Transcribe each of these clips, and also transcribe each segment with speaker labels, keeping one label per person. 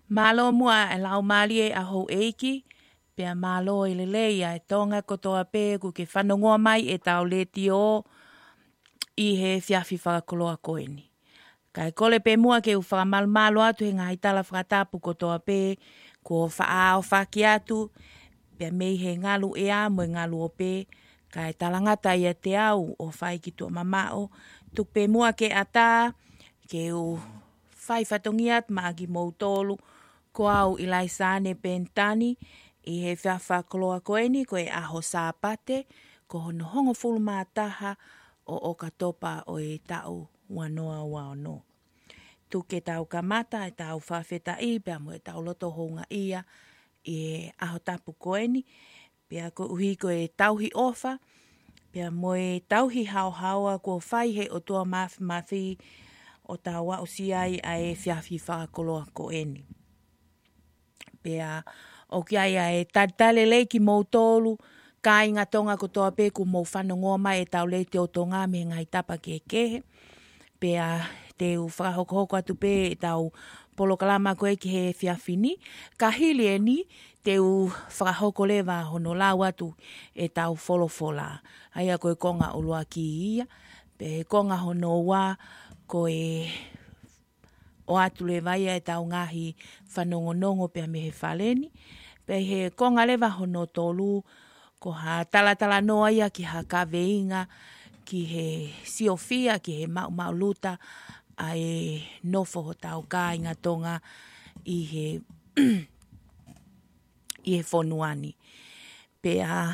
Speaker 1: Malo mua e lau mali e aho eiki, pea malo e leleia e tonga kotoa pē ku ke whanongoa mai e tau leti o i he whiawhi whakakoloa koeni. Kai kole pē mua ke u whakamalo atu he ngahi tala whakatapu kotoa pē, ko whaao whaki atu, pea mei he ngalu e a mo ngalu o pē, kai talangata ia te au o whai ki tua mamao, tuk pē mua ke ata, ke u whai whatongiat maagi mou tolu, ko au ilai sāne pentani, i he whawhakoloa koeni, ko e aho sāpate, ko hono hongo fulu mātaha o katopa o e tau wanoa wano. Tuke tau kamata e tau whawheta i, pia mo e tau loto honga ia, i e aho tapu koeni, pia ko uhi ko e tauhi ofa, pia mo e tauhi hao ko whai he o tua mafi o tau wa usiai a e whiawhi whakakoloa koeni. Pea o kia ia e tatale leiki mou tolu, ka inga tonga ko toa pē ku mou whanongoa mai e tau leite o tonga me ngai tapa ke kehe. Pea te u whakahokohoko atu pē e tau polokalama koe ki he whiawhini. Ka hili e ni te u whakahoko lewa hono lau atu e tau wholofola. Aia koe konga ulua ki ia. Pe konga hono wā koe o atu le vaia e tau ngahi whanongonongo pia me he whaleni. Pe he konga lewa hono tolu ko ha talatala noa ia ki ha kaweinga, ki he siofia, ki he mauluta a e nofo ho tau ka inga tonga i he i he whonuani. Pea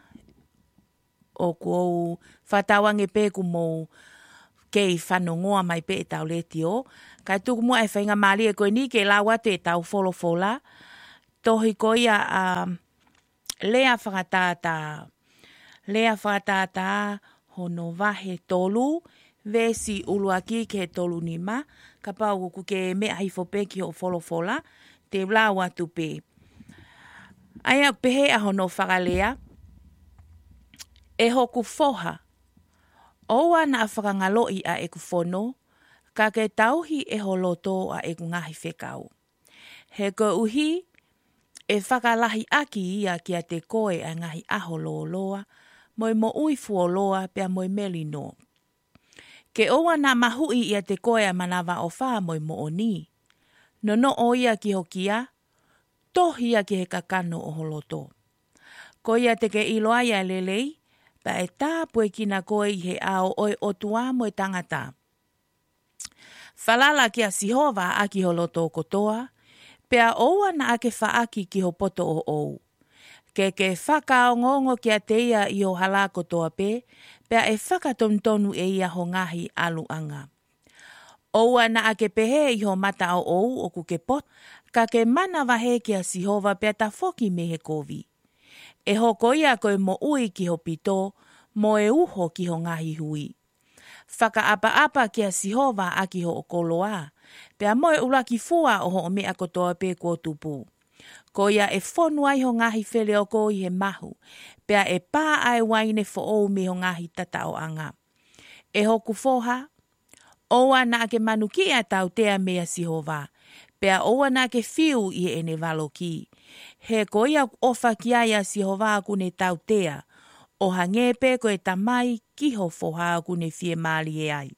Speaker 1: o kou whatawange pē ku mou kei whanongoa mai pē e tau leti o. Kai tuku mua e whainga maali e koe ni ke lawa te tau wholofola. Tohi ko ia lea whakatata. Lea whakatata hono wahe tolu. Vesi uluaki ke tolu nima. Ka pau ku ke mea hifo pē ki ho wholofola. Te lawa tu pē. Aia pehe a hono whakalea. E hoku foha. Oua na whakangaloi a eku whono. Ka ke tauhi e holoto a eku ngahi whekau. He ko uhi e whakalahi aki ia kia te koe a ngahi aho loa, moi mo ui fuoloa pia moi melino. Ke oua na mahui ia te koe a manawa o wha moi mo oni. No o ia ki hokia, tohi ia ki he kakano o holoto. Ko ia te ke iloa ia lelei, pa e tā pue kina koe i he ao oi otua mo e tangata. Falala ki a sihova a ki holoto kotoa, pea oua na ake whaaki ki ho poto o ou. Ke whakao ngongo ki a teia i ho hala kotoa pe, pea e whakatontonu e ia ho ngahi aluanga. Oua na ake pehe i ho mata o ou o kuke pot, ka ke mana wahe ki a sihova pea ta foki me he kovi. E hoko ia koe mo ui ki ho pito, mo e uho ki ho ngahi hui. Whakaapa ki a sihova a ki ho okoloa, pea mo e ulaki fua o ho mea kotoa pe kua tupu. Ko ia e whonu ai ho ngahi whele o ko i he mahu, pea e pā ai waine fo ou me ho ngahi tata o anga. E hoku foha, oua na ake manuki a tau tea mea sihova, pea oua na ake fiu i ene valo ki. He ko ia ofa ki aia sihova kune tau tea, o hangepe ko e tamai ki ho foha kune fie mali e ai.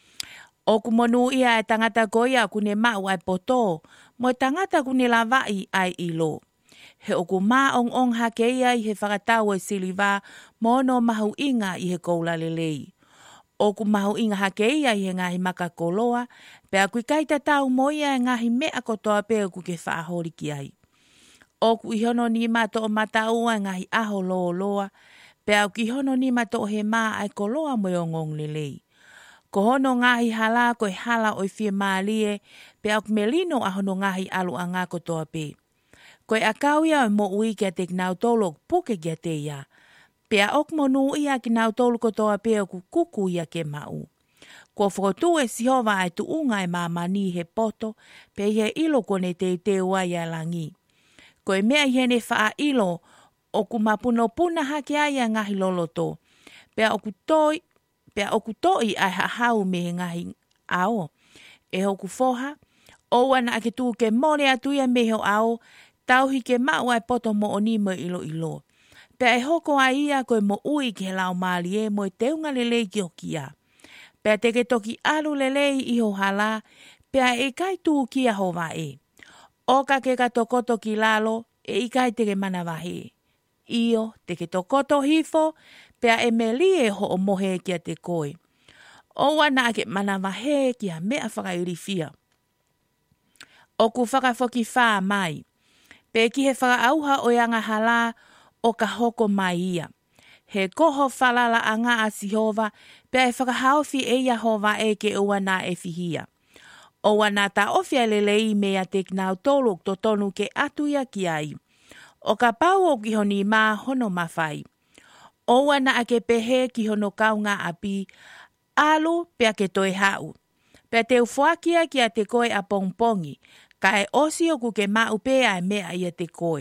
Speaker 1: O kumonu ia e tangata ko ia kune mau ai poto, mo tangata kune lawai ai ilo. He oku maa ong hake ia i he whakatau e siliva, mono mahu inga i he koula lelei. Oku mahu inga hake ia i he ngahi makakoloa, pea kui kaita tau mo ia e ngahi mea kotoa pea ku ke whaahori ki ai. Oku ihono ni mato o mataua e ngahi aho loa, pea ki hono ni mato he maa ai koloa mo ngong lelei. Ko hono ngahi hala ko e hala o fie maalie, pea ok melino a hono ngahi alu a ngā kotoa pe. Ko e akauia o mo ui kia te knautolo puke kia te ia, pea ok monu ia ki knautolo kotoa pe o kuku ia ke mau. Ko whakotu e sihova ai tu unga e mamani he poto, pe he ilo kone te ua ia langi. Ko e mea hene wha ilo, o ku mapuno puna hake aia ngahi loloto. Pea oku toi ai hahau me he ngahi ao. E hoku foha, Oua na ake tū ke mole atu ia meho au, tauhi ke mau ai poto mo o ni mo ilo ilo. Pea e hoko a ia koe mo ui ke lau maali e mo e teunga lelei ki o kia. Pea te ke toki alu lelei iho hala, pea e kai tū kia hova e. Oka ke ka tokoto ki lalo, e ikai te ke mana wahe. Io te ke tokoto hifo, pea e me lie ho o mohe kia te koe. Oua na ake mana wahe kia mea whakairifia. Oku whakafoki whaa mai. Pe ki he whakaauha o yanga hala o ka hoko mai ia. He koho whalala a ngā a Sihova, pea e whakahauwhi e ia hova e ke ua nā e whihia. Oua nā ta ofia lelei mea te knau toluk to tonu ke atu ia ki ai. O ka pau o ki honi mā hono mawhai. Oua na ake pehe ki hono kaunga api, alu pea ke toi hau. Pea te ufuakia ki a te koe a pongpongi, ka e osi o ku ke mau pea e mea ia te koe.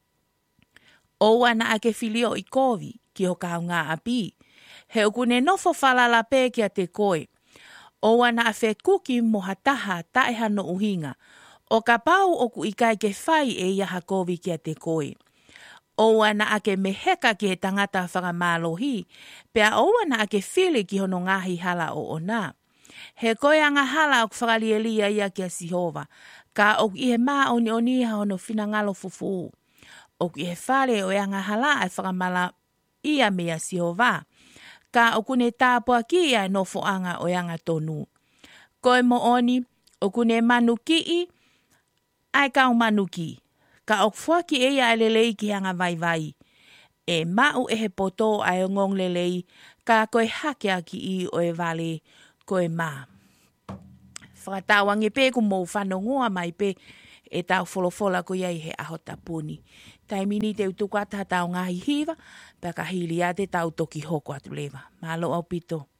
Speaker 1: Oua na ake filio i kovi ki ho kaunga api, he uku ne nofo falala pe ki a te koe. Oua na awhe kuki mohataha taeha no uhinga, o ka pau o ku ikai ke whai e iaha kovi ki a te koe. Oua na ake meheka ki he tangata whakamālohi, pea oua na ake whili ki hono ngahi hala o ona. He koe anga hala o whakalielia ia ki a Sihova, ka o i he maa oni oni ha hono whinangalo fufu. O ki he whare o anga hala ai whakamala ia mea Sihova, ka o kune tāpua ki ai nofo anga o anga tonu. Koe mo oni, o kune manu ki i, ai kau manu ki. Ka o fuaki e ia lelei ki hanga vai vai. E mau e he poto ai o ngong lelei, ka koe hakea ki i o e vale koe maa. Whakatawangi pe ku mou whanongoa mai pe e tau wholofola ko iai he aho tapuni. Taimini te utuku ata tau ngahi hiva, pa ka hili a te tau toki hoko atu lewa. Malo au pito.